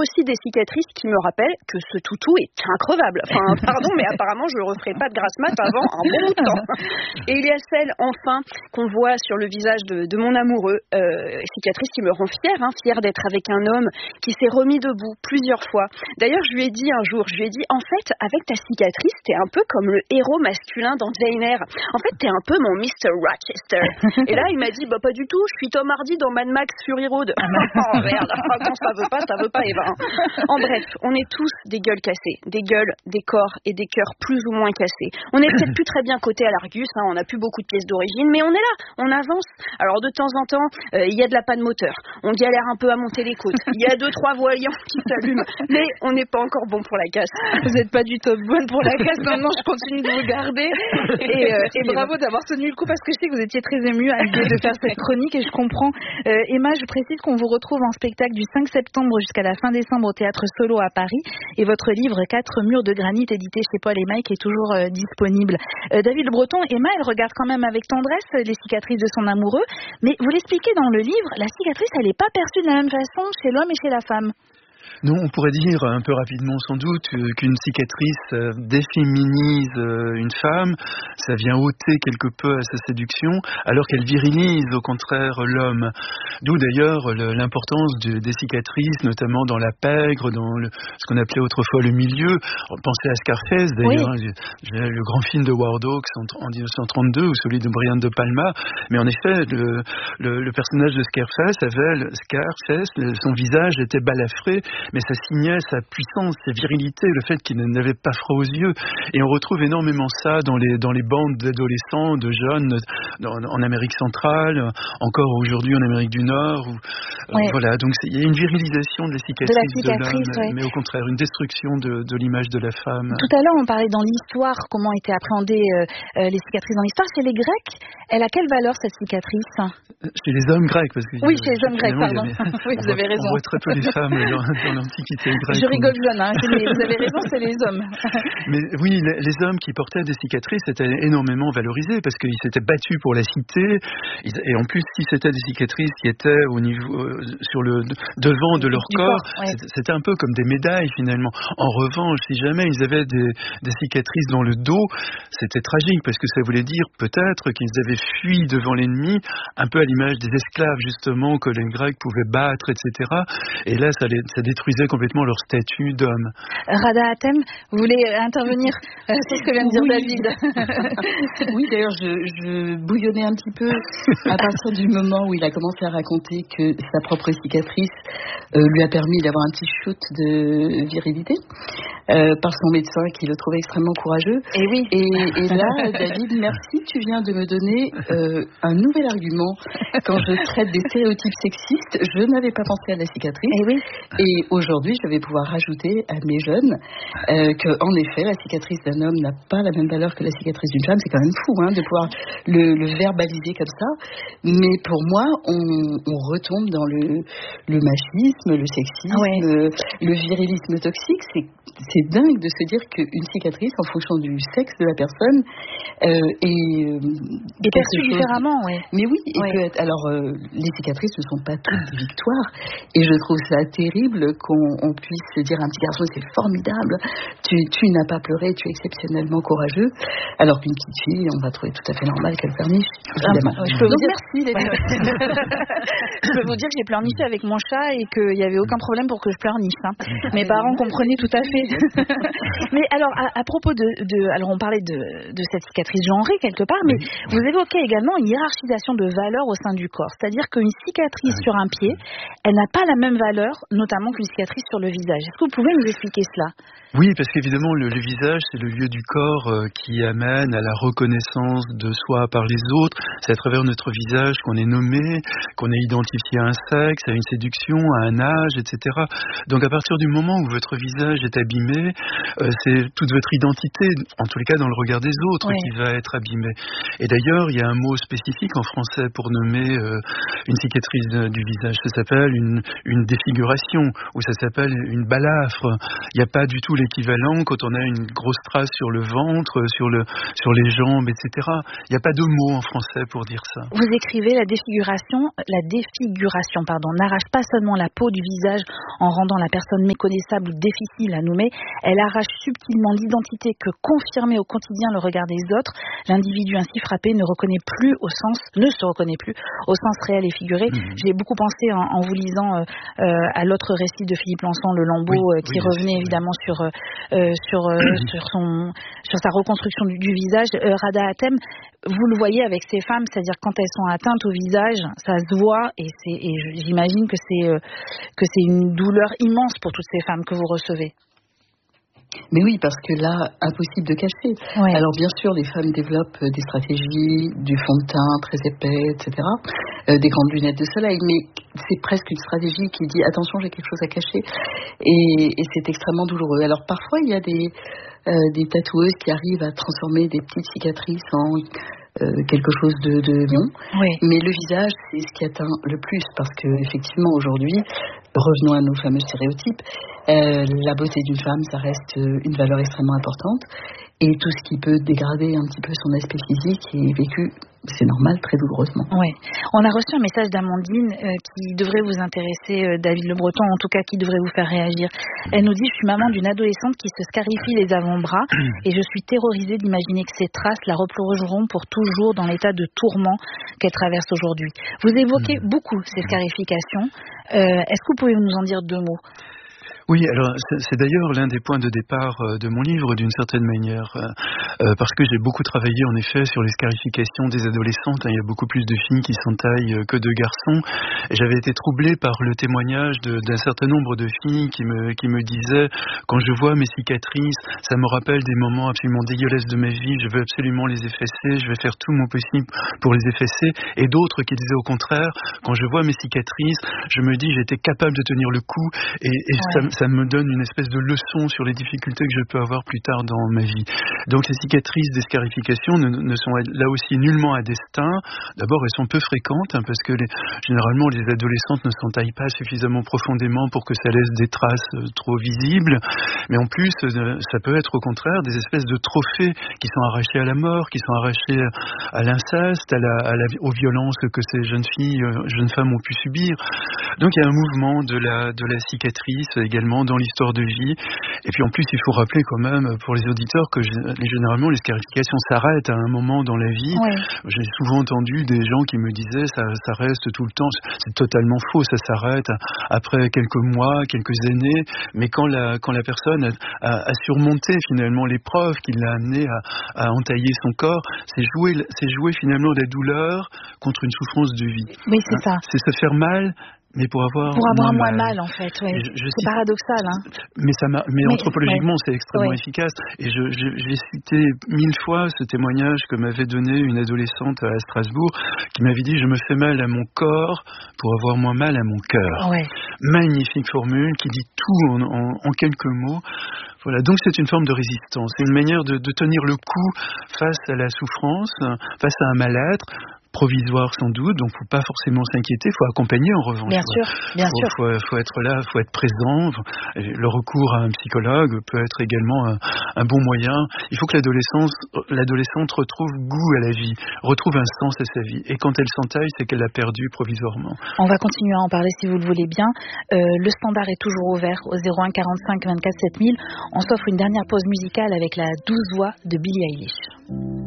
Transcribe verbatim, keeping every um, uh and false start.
aussi des cicatrices qui me rappellent que ce toutou est increvable. Enfin, pardon, mais apparemment, je ne referai pas de grasse mat avant un bon bout de temps. Et il y a celle, enfin, qu'on voit sur le visage de, de mon amoureux, euh, cicatrice qui me rend fière, hein, fière d'être avec un homme qui s'est remis debout plusieurs fois. D'ailleurs, je lui ai dit un jour, je lui ai dit, en fait, avec ta cicatrice, t'es un peu comme le héros masculin dans Jane Eyre. En fait, t'es un peu mon mister Rochester. Et là, il m'a dit, bah pas du tout, je suis Tom Hardy dans Mad Max Fury Road. Oh, merde, quand ça veut pas, ça veut pas, Eva. En bref, on est tous des gueules cassées, des gueules, des corps et des cœurs plus ou moins cassés. On est peut-être plus très bien coté à l'Argus, hein, on n'a plus beaucoup de pièces d'origine, mais on est là, on avance. Alors de temps en temps, il euh, y a de la panne moteur, on galère un peu à monter les côtes, il y a deux trois voyants qui s'allument, mais on n'est pas encore bon pour la casse. Vous n'êtes pas du tout bonne pour la casse, non, non, je continue de vous garder. Et, euh, et bravo d'avoir tenu le coup, parce que je sais que vous étiez très émue à l'idée de faire cette chronique, et je comprends. Euh, Emma, je précise qu'on vous retrouve en spectacle du cinq septembre jusqu'à la fin décembre au Théâtre Solo à Paris, et votre livre Quatre murs de granit, édité chez Paul et Mike, est toujours euh, disponible. Euh, David Breton, Emma, elle regarde quand même avec tendresse les cicatrices de son amoureux, mais vous l'expliquez dans le livre, la cicatrice, elle n'est pas perçue de la même façon chez l'homme et chez la femme. Non, on pourrait dire un peu rapidement sans doute qu'une cicatrice déféminise une femme, ça vient ôter quelque peu à sa séduction, alors qu'elle virilise au contraire l'homme. D'où d'ailleurs l'importance de, des cicatrices, notamment dans la pègre, dans le, ce qu'on appelait autrefois le milieu. Pensez à Scarface d'ailleurs, oui. le, le grand film de Howard Hawks en, en dix-neuf cent trente-deux ou celui de Brian De Palma. Mais en effet, le, le, le personnage de Scarface avait le, Scarface, son visage était balafré, mais ça signait sa puissance, sa virilité, le fait qu'il n'avait pas froid aux yeux. Et on retrouve énormément ça dans les, dans les bandes d'adolescents, de jeunes, dans, en Amérique centrale, encore aujourd'hui en Amérique du Nord. Où, ouais. euh, voilà, donc il y a une virilisation de la cicatrice de, de l'homme, ouais. mais au contraire, une destruction de, de l'image de la femme. Tout à l'heure, on parlait dans l'histoire, comment étaient appréhendées euh, les cicatrices dans l'histoire. Chez les Grecs, elle a quelle valeur, cette cicatrice ? Chez les hommes grecs, parce que... Oui, chez les hommes grecs, pardon. Avait, oui, vous avez raison. On voit très peu les femmes dans, dans l'Antiquité grecque. Je rigole jeune, hein. Les, vous avez raison, c'est les hommes. Mais oui, les, les hommes qui portaient des cicatrices étaient énormément valorisés, parce qu'ils s'étaient battus pour la cité, et en plus, si c'était des cicatrices qui étaient au niveau, euh, sur le devant de leur du corps, corps ouais. c'était, c'était un peu comme des médailles, finalement. En revanche, si jamais ils avaient des, des cicatrices dans le dos, c'était tragique, parce que ça voulait dire peut-être qu'ils avaient fui devant l'ennemi, un peu à l'image des esclaves, justement, que les Grecs pouvaient battre, et cetera. Et là, ça, les, ça détruisait complètement leur statut d'homme. Rada Hatem, vous voulez intervenir euh, sur ce que vient de dire oui. David? Oui, d'ailleurs, je, je bouillonnais un petit peu à partir du moment où il a commencé à raconter que sa propre cicatrice euh, lui a permis d'avoir un petit shoot de virilité euh, par son médecin qui le trouvait extrêmement courageux. Et oui. Et, et là, David, merci, tu viens de me donner euh, un nouvel argument. Quand je traite des stéréotypes sexistes, je n'avais pas pensé à la cicatrice. Et oui. Et aujourd'hui, je vais pouvoir rajouter à mes jeunes euh, que, en effet, la cicatrice d'un homme n'a pas la même valeur que la cicatrice d'une femme. C'est quand même fou hein, de pouvoir le, le verbaliser comme ça. Mais pour moi, on, on retombe dans le, le machisme, le sexisme, ouais. le, le virilisme toxique. C'est, c'est dingue de se dire qu'une cicatrice, en fonction du sexe de la personne, euh, est, euh, est perçue différemment. Ouais. Mais oui. Et ouais. que, alors, euh, les cicatrices ne sont pas toutes des victoires. Et je trouve ça terrible qu'on on puisse se dire à un petit garçon, c'est formidable, tu, tu n'as pas pleuré, tu es exceptionnellement courageux, alors qu'une petite fille, on va trouver tout à fait normal qu'elle pleurniche, évidemment. Ah, je peux vous Donc, dire, merci les ouais. Je peux vous dire que j'ai pleurniché avec mon chat et qu'il n'y avait aucun problème pour que je pleurniche. Hein. Mes parents comprenaient tout à fait. Mais alors, à, à propos de, de... Alors, on parlait de, de cette cicatrice genrée quelque part, mais vous évoquez également une hiérarchisation de valeurs au sein du corps. C'est-à-dire qu'une cicatrice sur un pied, elle n'a pas la même valeur, notamment qu'une cicatrice sur le visage. Est-ce que vous pouvez nous expliquer cela ? Oui, parce qu'évidemment, le, le visage, c'est le lieu du corps euh, qui amène à la reconnaissance de soi par les autres. C'est à travers notre visage qu'on est nommé, qu'on est identifié à un sexe, à une séduction, à un âge, et cetera. Donc à partir du moment où votre visage est abîmé, euh, c'est toute votre identité, en tous les cas dans le regard des autres, oui. qui va être abîmée. Et d'ailleurs, il y a un mot spécifique en français pour nommer euh, une cicatrice de, du visage. Ça s'appelle une, une défiguration où ça s'appelle une balafre. Il n'y a pas du tout l'équivalent quand on a une grosse trace sur le ventre, sur, le, sur les jambes, et cetera. Il n'y a pas de mot en français pour dire ça. Vous écrivez la défiguration, la défiguration, pardon, n'arrache pas seulement la peau du visage en rendant la personne méconnaissable ou difficile à nommer, elle arrache subtilement l'identité que, confirmée au quotidien le regard des autres, l'individu ainsi frappé ne reconnaît plus au sens, ne se reconnaît plus au sens réel et figuré. Mmh. J'ai beaucoup pensé en, en vous lisant euh, euh, à l'autre récit de Philippe Lançon, Le Lambeau, oui, euh, qui oui, revenait évidemment oui. sur euh, sur euh, sur son sur sa reconstruction du, du visage. Euh, Rada Hatem, vous le voyez avec ces femmes, c'est-à-dire quand elles sont atteintes au visage, ça se voit et c'est et j'imagine que c'est euh, que c'est une douleur immense pour toutes ces femmes que vous recevez. Mais oui, parce que là, impossible de cacher. Ouais. Alors bien sûr, les femmes développent des stratégies, du fond de teint très épais, et cetera, euh, des grandes lunettes de soleil, mais c'est presque une stratégie qui dit attention, j'ai quelque chose à cacher, et, et c'est extrêmement douloureux. Alors parfois, il y a des, euh, des tatoueuses qui arrivent à transformer des petites cicatrices en euh, quelque chose de, de long, oui. Mais le visage, c'est ce qui atteint le plus, parce que effectivement aujourd'hui, revenons à nos fameux stéréotypes, euh, la beauté d'une femme, ça reste une valeur extrêmement importante, et tout ce qui peut dégrader un petit peu son aspect physique est vécu, c'est normal, très douloureusement. Oui. On a reçu un message d'Amandine euh, qui devrait vous intéresser, euh, David Le Breton, en tout cas qui devrait vous faire réagir. Elle nous dit: je suis maman d'une adolescente qui se scarifie les avant-bras et je suis terrorisée d'imaginer que ces traces la replongeront pour toujours dans l'état de tourment qu'elle traverse aujourd'hui. Vous évoquez beaucoup ces scarifications. Euh, est-ce que vous pouvez nous en dire deux mots ? Oui, alors c'est, c'est d'ailleurs l'un des points de départ de mon livre d'une certaine manière, euh, parce que j'ai beaucoup travaillé en effet sur les scarifications des adolescentes. Hein, il y a beaucoup plus de filles qui s'entaillent que de garçons. Et j'avais été troublé par le témoignage de, d'un certain nombre de filles qui me, qui me disaient: quand je vois mes cicatrices, ça me rappelle des moments absolument dégueulasses de ma vie, je veux absolument les effacer, je vais faire tout mon possible pour les effacer. Et d'autres qui disaient au contraire: quand je vois mes cicatrices, je me dis j'étais capable de tenir le coup et, et ouais. ça ça me donne une espèce de leçon sur les difficultés que je peux avoir plus tard dans ma vie. Donc ces cicatrices des scarifications ne, ne sont là aussi nullement à destin. D'abord, elles sont peu fréquentes, hein, parce que les, généralement les adolescentes ne s'entaillent pas suffisamment profondément pour que ça laisse des traces euh, trop visibles. Mais en plus, euh, ça peut être au contraire des espèces de trophées qui sont arrachés à la mort, qui sont arrachés à l'inceste, à la, à la, aux violences que ces jeunes filles, euh, jeunes femmes ont pu subir. Donc il y a un mouvement de la, de la cicatrice également dans l'histoire de vie. Et puis en plus, il faut rappeler quand même pour les auditeurs que généralement les scarifications s'arrêtent à un moment dans la vie. Oui. J'ai souvent entendu des gens qui me disaient ça, ça reste tout le temps. C'est totalement faux, ça s'arrête après quelques mois, quelques années. Mais quand la, quand la personne a, a, a surmonté finalement l'épreuve qui l'a amené à, à entailler son corps, c'est jouer, c'est jouer finalement la douleur contre une souffrance de vie. Oui, c'est hein, ça. C'est se faire mal, mais pour avoir pour avoir moins, moins mal. mal en fait, ouais. je, je c'est cite, paradoxal, hein. Mais ça m'a, mais, mais anthropologiquement, ouais. c'est extrêmement ouais. efficace. Et je, je, j'ai cité mille fois ce témoignage que m'avait donné une adolescente à Strasbourg, qui m'avait dit: je me fais mal à mon corps pour avoir moins mal à mon cœur. Ouais. Magnifique formule qui dit tout en, en, en quelques mots. Voilà, donc c'est une forme de résistance, c'est une manière de, de tenir le coup face à la souffrance, face à un mal-être provisoire sans doute, donc faut pas forcément s'inquiéter, faut accompagner en revanche. Bien sûr, bien faut, sûr. Faut, faut être là, faut être présent. Le recours à un psychologue peut être également un, un bon moyen. Il faut que l'adolescence, l'adolescente retrouve goût à la vie, retrouve un sens à sa vie. Et quand elle s'entaille, c'est qu'elle l'a perdu provisoirement. On va continuer à en parler si vous le voulez bien. Euh, le standard est toujours ouvert au zéro un quarante-cinq vingt-quatre sept mille. On s'offre une dernière pause musicale avec la douce voix de Billie Eilish.